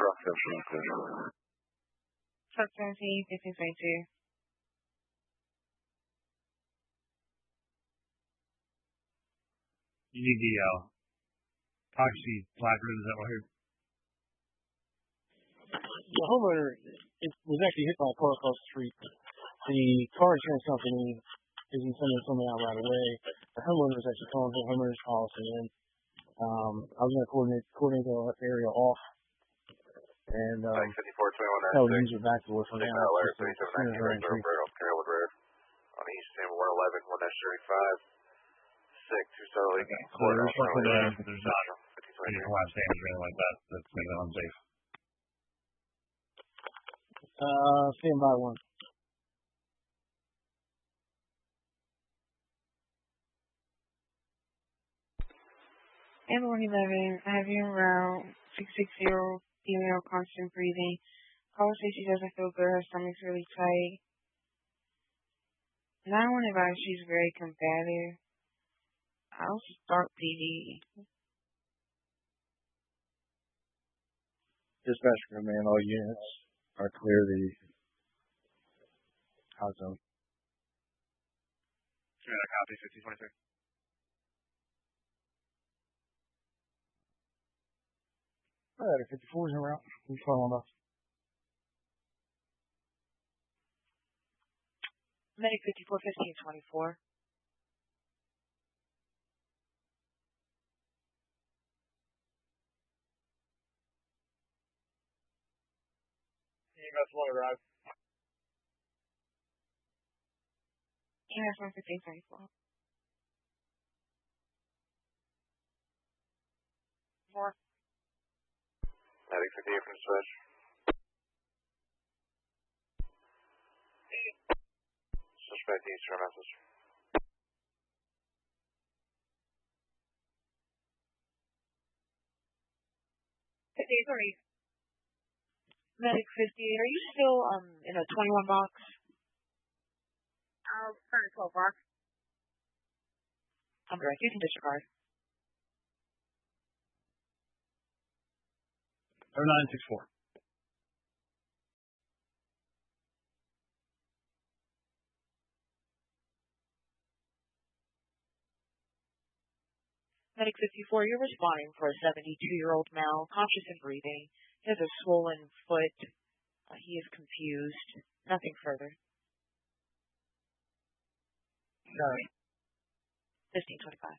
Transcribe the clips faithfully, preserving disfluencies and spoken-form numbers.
Truck seventeen clear. Truck seventeen, fifteen twenty-two. You need the uh, epoxy placard, is that what I heard? The homeowner it was actually hit by a car across the street. The car insurance company isn't sending someone out right away. The homeowner is actually calling for homeowner's policy in. Um, I was going to coordinate, coordinate the area off and um, fifty-four twenty-one tell the user back to work from now. thirty-seven nineteen Red Grove Road, Carrollwood Road. On the east end, one eleven, one thirty-five. Six, two southerly. Okay. So there's something there, but there's not any collapse damage or anything like that that's making it unsafe. Uh, stand by one. Amber one eleven, I have you around six six zero, female, constant breathing. Caller says she doesn't feel good, her stomach's really tight. nine one advice, she's very combative. I'll start P D. Dispatch command, all units are clear the hot zone. Yeah, copy, fifteen twenty-three. All right, fifty-four is en route. Who's calling us? Medic fifty-four, fifteen twenty-four. E M S one arrived. E M S one fifteen twenty-four. Four. Medic fifty-eight from dispatch. Suspect needs your message. fifty-eight, sorry. Medic fifty-eight, are you still um in a twenty-one box? I'll turn a twelve box. I'm direct. You can disregard. oh nine six four. Medic fifty-four, you're responding for a seventy-two-year-old male, conscious and breathing. He has a swollen foot. Uh, he is confused. Nothing further. Sorry. fifteen twenty-five.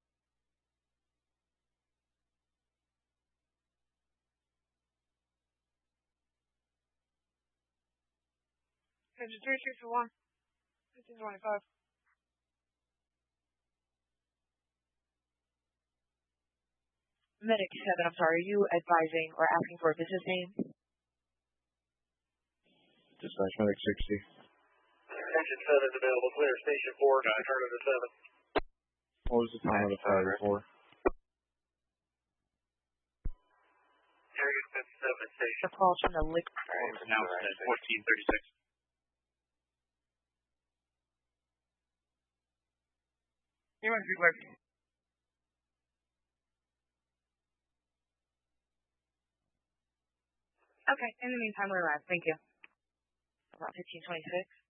Engine three six one. fifteen twenty-five. Medic seven, I'm sorry, are you advising or asking for a business name? Dispatch medic sixty. Engine seven is available. Clear. Station four. Return to seven. What was the time of the fire before? Area fifty-seven station. The calls from the liquor. Now it's at fourteen thirty-six. You want to be working. Okay, in the meantime, we're live. Thank you. About fifteen twenty-six.